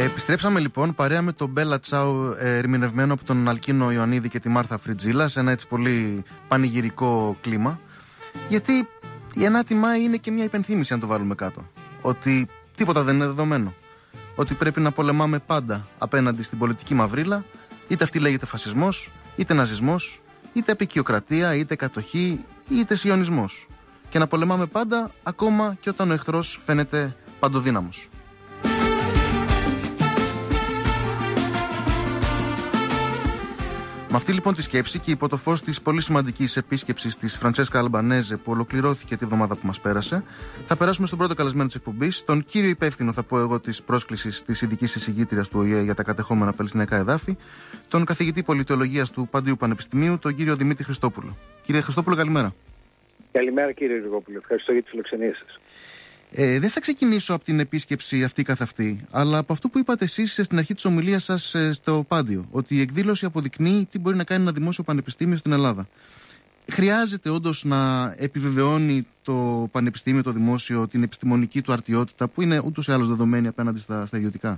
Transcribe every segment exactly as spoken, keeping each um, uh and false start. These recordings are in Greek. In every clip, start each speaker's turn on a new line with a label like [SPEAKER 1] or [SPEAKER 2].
[SPEAKER 1] Ε, επιστρέψαμε λοιπόν παρέα με τον Μπέλα Τσάου, ε, ερμηνευμένο από τον Αλκίνο Ιωαννίδη και τη Μάρθα Φριτζίλα, σε ένα έτσι πολύ πανηγυρικό κλίμα. Γιατί η ενάτη Μάη είναι και μια υπενθύμηση, αν το βάλουμε κάτω. Ότι τίποτα δεν είναι δεδομένο. Ότι πρέπει να πολεμάμε πάντα απέναντι στην πολιτική μαυρίλα, είτε αυτή λέγεται φασισμός, είτε ναζισμός, είτε απικιοκρατία, είτε κατοχή, είτε σιωνισμός. Και να πολεμάμε πάντα, ακόμα και όταν ο εχθρός φαίνεται παντοδύναμος. Με αυτή λοιπόν τη σκέψη και υπό το φως της πολύ σημαντικής επίσκεψης της Φραντσέσκα Αλμπανέζε, που ολοκληρώθηκε τη βδομάδα που μας πέρασε, θα περάσουμε στον πρώτο καλεσμένο της εκπομπής, τον κύριο υπεύθυνο, θα πω εγώ, της πρόσκλησης της ειδικής εισηγήτριας του Ο Ε Ε για τα κατεχόμενα παλαιστινιακά εδάφη, τον καθηγητή πολιτεολογίας του Παντίου Πανεπιστημίου, τον κύριο Δημήτρη Χριστόπουλο. Κύριε Χριστόπουλο, καλημέρα. Καλημέρα,
[SPEAKER 2] κύριε Ριγόπουλο. Ευχαριστώ για τη φιλοξενία σας.
[SPEAKER 1] Ε, δεν θα ξεκινήσω από την επίσκεψη αυτή καθ' αυτή, αλλά από αυτό που είπατε εσείς στην αρχή της ομιλίας σας στο Πάντιο, ότι η εκδήλωση αποδεικνύει τι μπορεί να κάνει ένα δημόσιο πανεπιστήμιο στην Ελλάδα. Χρειάζεται όντως να επιβεβαιώνει το πανεπιστήμιο, το δημόσιο, την επιστημονική του αρτιότητα, που είναι ούτως ή άλλως δεδομένη απέναντι στα, στα ιδιωτικά?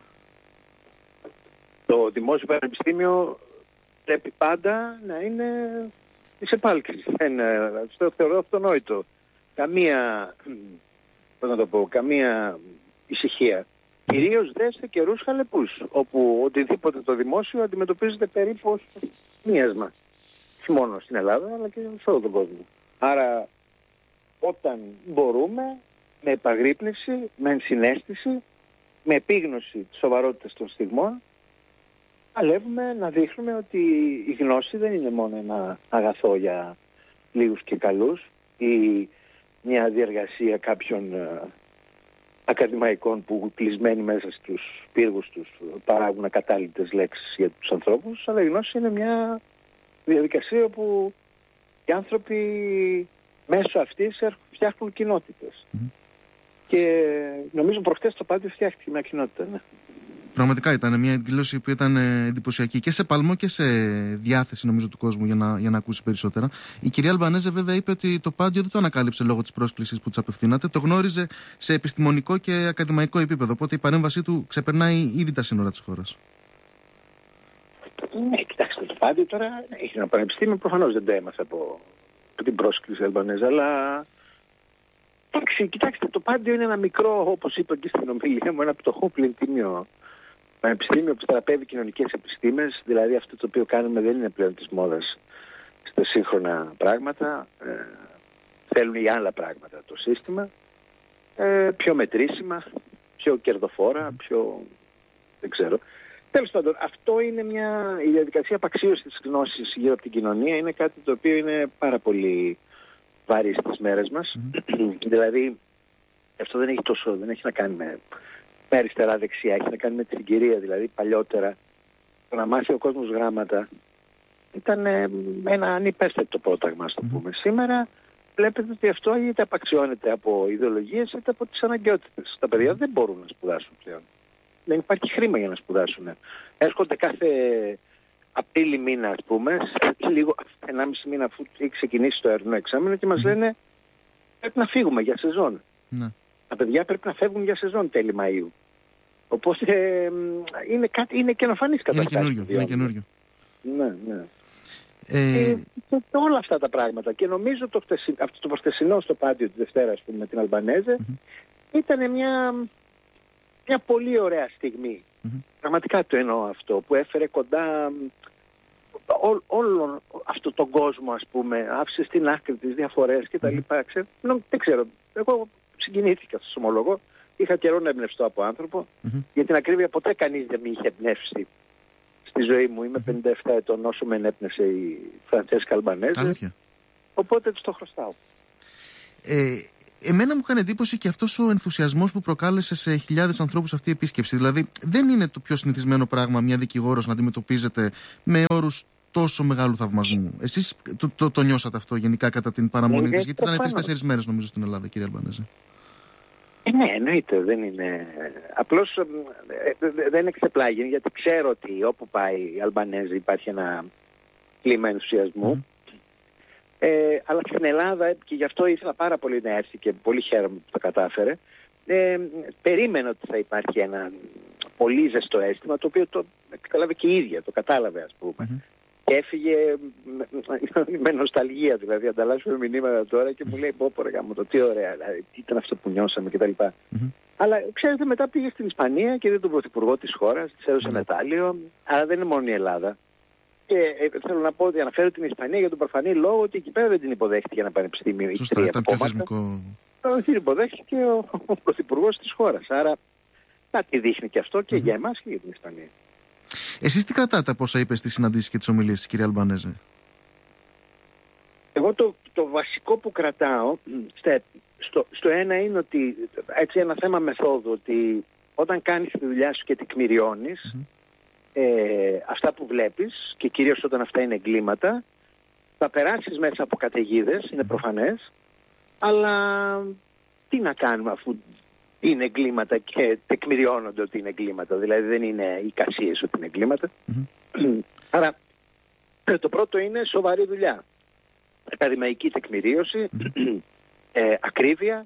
[SPEAKER 2] Το δημόσιο πανεπιστήμιο πρέπει πάντα να είναι της επάλξης. Το θεωρώ αυτονόητο. Καμία... Πώς να το πω, καμία ησυχία. Κυρίως δε σε καιρούς χαλεπούς, όπου οτιδήποτε το δημόσιο αντιμετωπίζεται περίπου ως μίασμα. Όχι μόνο στην Ελλάδα, αλλά και σε όλο τον κόσμο. Άρα, όταν μπορούμε, με επαγρύπνηση, με ενσυναίσθηση, με επίγνωση της σοβαρότητας των στιγμών, παλεύουμε να δείχνουμε ότι η γνώση δεν είναι μόνο ένα αγαθό για λίγους και καλούς, ή μια διεργασία κάποιων uh, ακαδημαϊκών που κλεισμένοι μέσα στους πύργους τους παράγουν ακατάλληλες λέξεις για τους ανθρώπους, αλλά η γνώση είναι μια διαδικασία όπου οι άνθρωποι μέσω αυτής φτιάχνουν κοινότητες. Mm-hmm. Και νομίζω προχτές το Πάντιο φτιάχτηκε μια κοινότητα. Ναι.
[SPEAKER 1] Πραγματικά ήταν μια εκδήλωση που ήταν εντυπωσιακή και σε παλμό και σε διάθεση, νομίζω, του κόσμου για να, για να ακούσει περισσότερα. Η κυρία Αλμπανέζε βέβαια είπε ότι το Πάντιο δεν το ανακάλυψε λόγω της πρόσκλησης που της απευθύνατε. Το γνώριζε σε επιστημονικό και ακαδημαϊκό επίπεδο. Οπότε η παρέμβασή του ξεπερνάει ήδη τα σύνορα της χώρας.
[SPEAKER 2] Ναι, κοιτάξτε, το Πάντιο τώρα έχει ένα πανεπιστήμιο. Προφανώς δεν το έμαθα από την πρόσκληση Αλμπανέζε, αλλά. Εντάξει, κοιτάξτε, το Πάντιο είναι ένα μικρό, όπως είπα και στην ομιλία μου, ένα πτωχό πληθύμιο πανεπιστήμιο που στραπεύει κοινωνικές επιστήμες. Δηλαδή αυτό το οποίο κάνουμε δεν είναι πλέον της μόδας στα σύγχρονα πράγματα. Ε, θέλουν οι άλλα πράγματα το σύστημα. Ε, πιο μετρήσιμα, πιο κερδοφόρα, πιο... δεν ξέρω. Τέλος πάντων, αυτό είναι μια... η διαδικασία απαξίωσης της γνώσης γύρω από την κοινωνία είναι κάτι το οποίο είναι πάρα πολύ βαρύ στις μέρες μας. Mm. Δηλαδή, αυτό δεν έχει τόσο, δεν έχει να κάνει με, με αριστερά-δεξιά, έχει να κάνει με τη συγκυρία. Δηλαδή, παλιότερα, το να μάθει ο κόσμος γράμματα ήταν ε, ένα ανυπαίσθητο πρόταγμα, ας το πούμε. Mm. Σήμερα βλέπετε ότι αυτό είτε απαξιώνεται από ιδεολογίες είτε από τις αναγκαιότητες. Τα παιδιά δεν μπορούν να σπουδάσουν πλέον. Δεν υπάρχει χρήμα για να σπουδάσουν. Έρχονται κάθε Απρίλη μήνα, ας πούμε, λίγο ενάμιση μήνα αφού έχει ξεκινήσει το ερευνό εξάμηνο και μας λένε πρέπει να φύγουμε για σεζόν. Ναι. Τα παιδιά πρέπει να φεύγουν για σεζόν τέλη Μαΐου. Οπότε ε, είναι, κάτι, είναι καινοφανής κατάσταση.
[SPEAKER 1] Είναι καινούριο. Είναι καινούριο.
[SPEAKER 2] Ναι, ναι. Ε... Ε, όλα αυτά τα πράγματα. Και νομίζω το, χτεσι, αυτό το προχτεσινό στο Πάντιο τη Δευτέρα, ας πούμε, με την Αλμπανέζε, mm-hmm. ήταν μια, μια πολύ ωραία στιγμή. Mm-hmm. Πραγματικά το εννοώ αυτό, που έφερε κοντά ό, όλο αυτό τον κόσμο, ας πούμε, άφησε στην άκρη τις διαφορές και τα λοιπά. Ξέρω, δεν ξέρω, εγώ συγκινήθηκα, σας ομολογώ. Είχα καιρό να εμπνευστώ από άνθρωπο. Mm-hmm. Για την ακρίβεια, ποτέ κανείς δεν με είχε εμπνεύσει στη ζωή μου. Είμαι πενήντα επτά ετών όσο με ενέπνευσε η Φραντσέσκα Αλμπανέζε.
[SPEAKER 1] Αλήθεια.
[SPEAKER 2] Οπότε τους το χρωστάω.
[SPEAKER 1] Ε, εμένα μου έκανε εντύπωση και αυτός ο ενθουσιασμός που προκάλεσε σε χιλιάδες ανθρώπους αυτή η επίσκεψη. Δηλαδή, δεν είναι το πιο συνηθισμένο πράγμα μια δικηγόρος να αντιμετωπίζεται με όρους τόσο μεγάλου θαυμασμού. Εσείς το, το, το νιώσατε αυτό γενικά κατά την παραμονή της? Γιατί ήταν τρεις-τέσσερις μέρες, νομίζω, στην Ελλάδα, κύριε Αλμπανέζε.
[SPEAKER 2] Ε, ναι, εννοείται, δεν είναι. Απλώς ε, δεν εξεπλάγει, γιατί ξέρω ότι όπου πάει η Αλμπανέζη υπάρχει ένα κλίμα ενθουσιασμού. Mm. Ε, αλλά στην Ελλάδα, και γι' αυτό ήθελα πάρα πολύ να έρθει και πολύ χαίρομαι που το κατάφερε, ε, περίμενα ότι θα υπάρχει ένα πολύ ζεστό αίσθημα, το οποίο το καταλάβει και η ίδια, το κατάλαβε ας πούμε. Mm-hmm. Και έφυγε με, με νοσταλγία, δηλαδή ανταλλάσσουμε μηνύματα τώρα και μου λέει πω πω ρε γάμο το, τι ωραία, δηλαδή, τι ήταν αυτό που νιώσαμε κτλ. Mm-hmm. Αλλά ξέρετε, μετά πήγε στην Ισπανία και είδε τον πρωθυπουργό της χώρας, της έδωσε mm-hmm. μετάλλιο, αλλά δεν είναι μόνο η Ελλάδα. Και ε, θέλω να πω ότι αναφέρω την Ισπανία για τον προφανή λόγο ότι εκεί πέρα δεν την υποδέχτηκε ένα πανεπιστήμιο.
[SPEAKER 1] Σωστά, ήταν πιο θεσμικό.
[SPEAKER 2] Την υποδέχτηκε ο, ο πρωθυπουργός της χώρας. Άρα κάτι δείχνει και αυτό και mm-hmm. για εμάς και για την Ισπανία.
[SPEAKER 1] Εσείς τι κρατάτε από όσα είπε στις συναντήσεις και τις ομιλίες της, κυρία Αλμπανέζε?
[SPEAKER 2] Εγώ το, το βασικό που κρατάω στο, στο ένα είναι ότι έτσι ένα θέμα μεθόδου, ότι όταν κάνεις τη δουλειά σου και τεκμηριώνεις mm-hmm. ε, αυτά που βλέπεις και κυρίως όταν αυτά είναι εγκλήματα, θα περάσεις μέσα από καταιγίδες, είναι προφανές, αλλά τι να κάνουμε αφού είναι εγκλήματα και τεκμηριώνονται ότι είναι εγκλήματα. Δηλαδή δεν είναι εικασίες ότι είναι εγκλήματα. Mm-hmm. Άρα το πρώτο είναι σοβαρή δουλειά. Ακαδημαϊκή τεκμηρίωση, mm-hmm. ε, ακρίβεια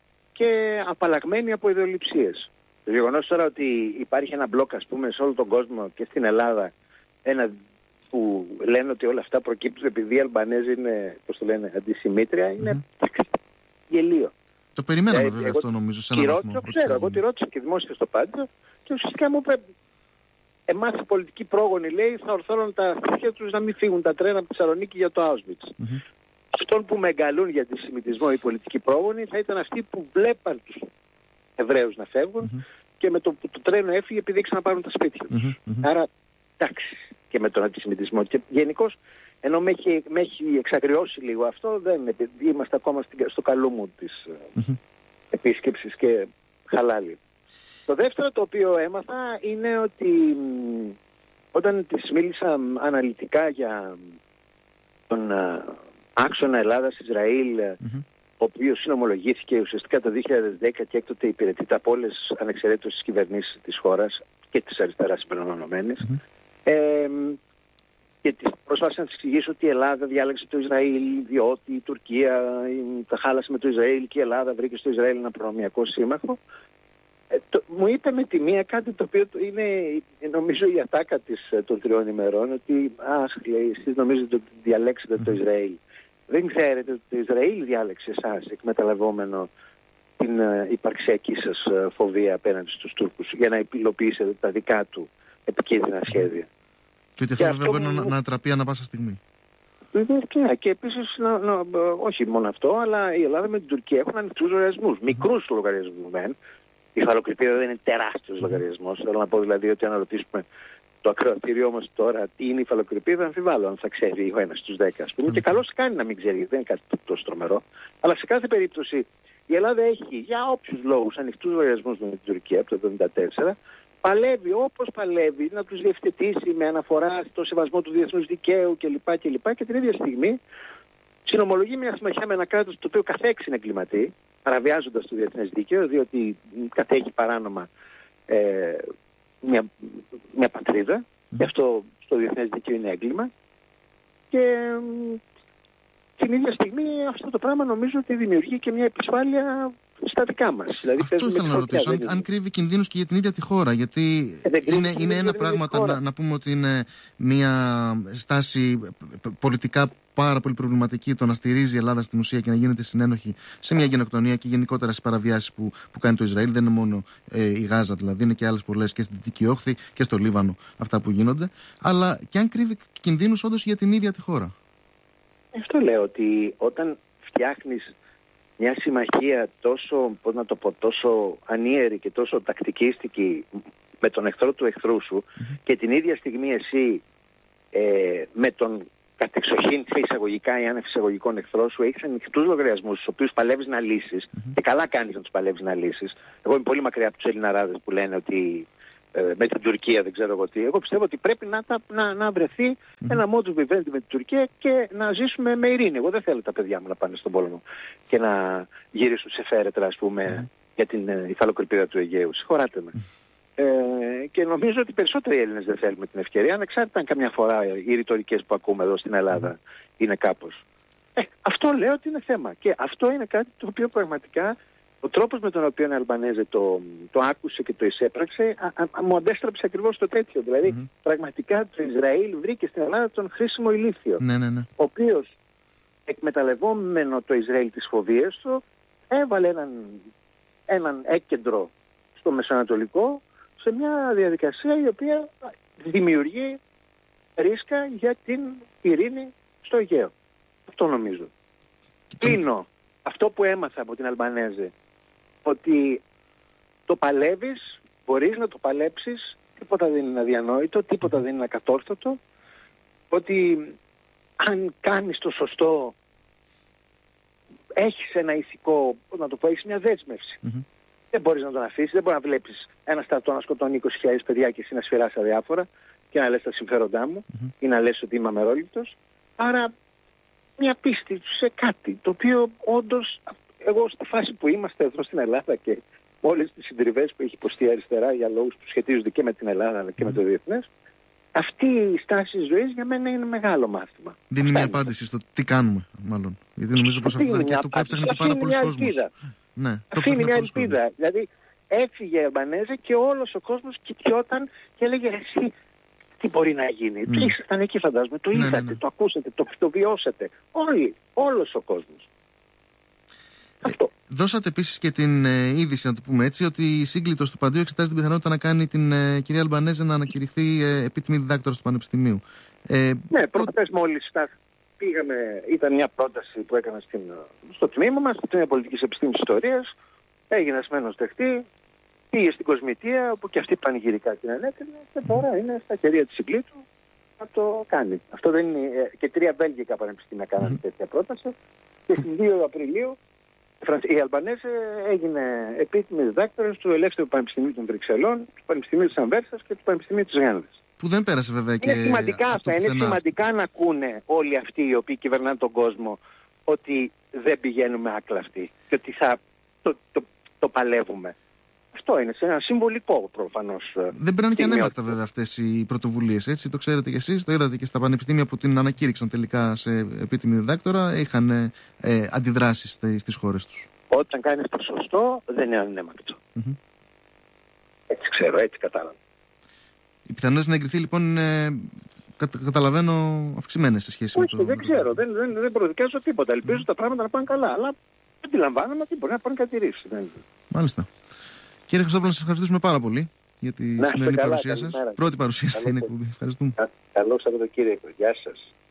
[SPEAKER 2] και απαλλαγμένη από ιδεολειψίες. Το γεγονός τώρα ότι υπάρχει ένα μπλοκ ας πούμε σε όλο τον κόσμο και στην Ελλάδα, ένα που λένε ότι όλα αυτά προκύπτουν επειδή οι Αλμπανέζοι είναι, πώς το λένε, αντισημήτρια, είναι mm-hmm. γελίο.
[SPEAKER 1] Το περιμέναμε ε, βέβαια εγώ, αυτό νομίζω σε έναν βαθμό.
[SPEAKER 2] Το ξέρω, εγώ τη ρώτησα και δημόσια στο Πάντζο και ουσιαστικά μου είπε εμάς οι πολιτικοί πρόγονοι λέει θα ορθώνουν τα αυτιά τους να μην φύγουν τα τρένα από τη Θεσσαλονίκη για το Auschwitz. Mm-hmm. Αυτόν που με εγκαλούν για αντισημιτισμό οι πολιτικοί πρόγονοι θα ήταν αυτοί που βλέπαν τους Εβραίους να φεύγουν mm-hmm. και με το που το τρένο έφυγε επειδή ήξεραν να πάρουν τα σπίτια τους. Mm-hmm. Άρα εντάξει και με τον αντισημιτισμό. Και γενικώς ενώ με έχει, με έχει εξαγριώσει λίγο αυτό, δεν είναι, είμαστε ακόμα στο καλό μου της mm-hmm. επίσκεψης και χαλάλι. Το δεύτερο το οποίο έμαθα είναι ότι όταν της μίλησα αναλυτικά για τον άξονα Ελλάδας-Ισραήλ, mm-hmm. ο οποίος συνομολογήθηκε ουσιαστικά το δύο χιλιάδες δέκα και έκτοτε υπηρετείται από όλες ανεξαιρέτως τις κυβερνήσεις της χώρας και της αριστεράς συμπεριλαμβανομένης, mm-hmm. ε, και προσπάθησα να της εξηγήσω ότι η Ελλάδα διάλεξε το Ισραήλ διότι η Τουρκία τα χάλασε με το Ισραήλ και η Ελλάδα βρήκε στο Ισραήλ ένα προνομιακό σύμμαχο. Ε, το, μου είπε με τη μία κάτι το οποίο είναι νομίζω η ατάκα της των τριών ημερών, ότι αχ, λέει, εσείς νομίζετε ότι διαλέξετε το Ισραήλ. Δεν ξέρετε ότι το Ισραήλ διάλεξε εσάς εκμεταλλευόμενο την uh, υπαρξιακή σας uh, φοβία απέναντι στους Τούρκους για να υλοποιήσετε τα δικά του επικίνδυνα σχέδια.
[SPEAKER 1] Και ότι αυτό βέβαια μπορεί μου... να τραπεί ανά πάσα στιγμή.
[SPEAKER 2] Και, και επίσης, να, να, όχι μόνο αυτό, αλλά η Ελλάδα με την Τουρκία έχουν ανοιχτούς λογαριασμούς. Μικρούς λογαριασμούς μεν. Η υφαλοκρηπίδα δεν είναι τεράστιος λογαριασμός. Θέλω να πω δηλαδή ότι αν ρωτήσουμε το ακροατήριο όμως τώρα τι είναι η υφαλοκρηπίδα, αμφιβάλλω αν θα ξέρει ο ένας στους δέκα. Ας πούμε. Mm. Και καλώς κάνει να μην ξέρει, δεν είναι κάτι τόσο τρομερό. Αλλά σε κάθε περίπτωση η Ελλάδα έχει για όποιους λόγους ανοιχτούς λογαριασμούς με την Τουρκία από το εβδομήντα τέσσερα. Παλεύει όπως παλεύει να τους διευθετήσει με αναφορά στο σεβασμό του διεθνούς δικαίου κλπ. Και, και την ίδια στιγμή συνομολογεί μια συμμαχία με ένα κράτος το οποίο καθέξει είναι εγκληματή, παραβιάζοντας το διεθνές δίκαιο, διότι κατέχει παράνομα ε, μια, μια πατρίδα, mm. και αυτό στο διεθνές δίκαιο είναι έγκλημα. Και ε, την ίδια στιγμή αυτό το πράγμα νομίζω ότι δημιουργεί και μια επισφάλεια στα δικά μας. Δηλαδή,
[SPEAKER 1] αυτό ήθελα να ρωτήσω, αν, αν κρύβει κινδύνους και για την ίδια τη χώρα, γιατί ε, είναι, είναι ένα πράγμα να, να πούμε ότι είναι μια στάση πολιτικά πάρα πολύ προβληματική το να στηρίζει η Ελλάδα στην ουσία και να γίνεται συνένοχη σε μια γενοκτονία και γενικότερα στις παραβιάσεις που, που κάνει το Ισραήλ. Δεν είναι μόνο ε, η Γάζα, δηλαδή, είναι και άλλες πολλές και στη Δυτική Όχθη και στο Λίβανο αυτά που γίνονται. Αλλά και αν κρύβει κινδύνους όντως για την ίδια τη χώρα.
[SPEAKER 2] Αυτό λέω, ότι όταν φτιάχνεις μια συμμαχία τόσο, πώς να το πω, τόσο ανίερη και τόσο τακτικίστικη με τον εχθρό του εχθρού σου mm-hmm. και την ίδια στιγμή εσύ ε, με τον κατεξοχήν σε εισαγωγικά ή άνευ εισαγωγικών εχθρό σου έχεις ανοιχτούς λογαριασμούς στους οποίους παλεύεις να λύσεις mm-hmm. και καλά κάνεις να τους παλεύεις να λύσεις. Εγώ είμαι πολύ μακριά από τους Ελληναράδες που λένε ότι ε, με την Τουρκία δεν ξέρω εγώ τι. Εγώ πιστεύω ότι πρέπει να, να, να βρεθεί mm-hmm. ένα modus vivendi με την Τουρκία και να ζήσουμε με ειρήνη. Εγώ δεν θέλω τα παιδιά μου να πάνε στον πόλεμο και να γυρίσουν σε φέρετρα, ας πούμε, mm-hmm. για την ε, υφαλοκρηπίδα του Αιγαίου. Συγχωράτε με. Mm-hmm. Ε, και νομίζω ότι περισσότεροι Έλληνες δεν θέλουμε την ευκαιρία, ανεξάρτητα αν καμιά φορά οι ρητορικές που ακούμε εδώ στην Ελλάδα mm-hmm. είναι κάπως. Ε, αυτό λέω ότι είναι θέμα. Και αυτό είναι κάτι το οποίο πραγματικά ο τρόπος με τον οποίο η Αλμπανέζε το, το άκουσε και το εισέπραξε α, α, μου αντέστρεψε ακριβώς το τέτοιο. Δηλαδή, mm-hmm. πραγματικά το Ισραήλ βρήκε στην Ελλάδα τον χρήσιμο ηλίθιο,
[SPEAKER 1] ναι, ναι, ναι.
[SPEAKER 2] ο οποίος, εκμεταλλευόμενο το Ισραήλ τις φοβίες του, έβαλε έναν, έναν έκκεντρο στο Μεσοανατολικό σε μια διαδικασία η οποία δημιουργεί ρίσκα για την ειρήνη στο Αιγαίο. Αυτό νομίζω. Κλείνω αυτό που έμαθα από την Αλμπανέζε, ότι το παλεύεις, μπορείς να το παλέψεις, τίποτα δεν είναι αδιανόητο, τίποτα δεν είναι ακατόρθωτο, ότι αν κάνεις το σωστό, έχεις ένα ηθικό, να το πω, έχεις μια δέσμευση. Mm-hmm. Δεν μπορείς να τον αφήσεις, δεν μπορείς να βλέπεις ένα στρατό να σκοτώνει είκοσι χιλιάδες παιδιά και εσύ να σφυράς αδιάφορα και να λες τα συμφέροντά μου mm-hmm. ή να λες ότι είμαι αμερόληπτος. Άρα μια πίστη σε κάτι, το οποίο όντως, εγώ στη φάση που είμαστε εδώ στην Ελλάδα και όλες τις συντριβές που έχει υποστεί η αριστερά για λόγους που σχετίζονται και με την Ελλάδα αλλά και με το διεθνές, αυτή η στάση ζωής για μένα είναι μεγάλο μάθημα.
[SPEAKER 1] Δίνει μια απάντηση στο τι κάνουμε, μάλλον. Γιατί νομίζω πως αυτό ήταν και αυτό που έψαχνε και πάρα πολλοί κόσμος. Ναι,
[SPEAKER 2] αυτή είναι μια ελπίδα. Δηλαδή έφυγε η Αλμπανέζε και όλος ο κόσμος κοιτιόταν και έλεγε εσύ τι μπορεί να γίνει. Mm. Ήσασταν εκεί φαντάζομαι, το είδατε, ναι, ναι, ναι. το ακούσατε, το, το βιώσατε. Όλοι, όλος ο κόσμος. Αυτό.
[SPEAKER 1] Δώσατε επίσης και την ε, είδηση, να το πούμε έτσι, ότι η σύγκλιτος του Παντίου εξετάζει την πιθανότητα να κάνει την ε, κυρία Αλμπανέζε να ανακηρυχθεί ε, επίτιμη διδάκτορα του Πανεπιστημίου. Ε,
[SPEAKER 2] ναι, προχθές το... μόλις τα πήγαμε, ήταν μια πρόταση που έκανα στην, στο τμήμα μας, στο Τμήμα Πολιτικής Επιστήμης Ιστορίας, έγινε ασμένος δεχτή, πήγε στην Κοσμητεία, όπου και αυτή πανηγυρικά την ανέκρινε και τώρα είναι στα χέρια της συγκλήτου να το κάνει. Αυτό δεν είναι, και τρία βέλγικα πανεπιστήμια κάνανε mm-hmm. τέτοια πρόταση και στις δύο Απριλίου η Αλμπανέζε έγινε επίτιμη διδάκτορας του Ελεύθερου Πανεπιστημίου των Βρυξελών, του Πανεπιστημίου της Ανβέρσας και του Πανεπιστημίου της Γάνδης.
[SPEAKER 1] Που δεν πέρασε βέβαια και...
[SPEAKER 2] Είναι σημαντικά αυτά, είναι σημαντικά να ακούνε όλοι αυτοί οι οποίοι κυβερνάνε τον κόσμο ότι δεν πηγαίνουμε άκλαυτοι και ότι θα το, το, το παλεύουμε. Αυτό είναι σε ένα συμβολικό προφανώς.
[SPEAKER 1] Δεν περνάνε και ανέμακτα βέβαια αυτές οι πρωτοβουλίες, έτσι, το ξέρετε κι εσείς, το είδατε και στα πανεπιστήμια που την ανακήρυξαν τελικά σε επίτιμη διδάκτορα, είχαν ε, αντιδράσεις στις χώρες τους.
[SPEAKER 2] Όταν κάνεις το σωστό δεν είναι ανέμακτο. Mm-hmm. Έτσι ξέρω, έτσι κατάλαβα.
[SPEAKER 1] Οι πιθανότητες να εγκριθεί λοιπόν είναι, κατα, καταλαβαίνω, αυξημένες σε σχέση
[SPEAKER 2] Όχι,
[SPEAKER 1] με το...
[SPEAKER 2] δεν ξέρω, δεν, δεν, δεν προδικάζω τίποτα. Ελπίζω mm. τα πράγματα να πάνε καλά, αλλά αντιλαμβάνομαι ότι μπορεί να πάνε κατηρήσεις.
[SPEAKER 1] Μάλιστα. Κύριε Χριστόπουλο, να σας ευχαριστήσουμε πάρα πολύ για τη να, σημερινή καλά, παρουσία σας. Πρώτη παρουσία στην εκπομπή. Ευχαριστούμε.
[SPEAKER 2] Καλό Σαββατοκύριακο. Γεια σας.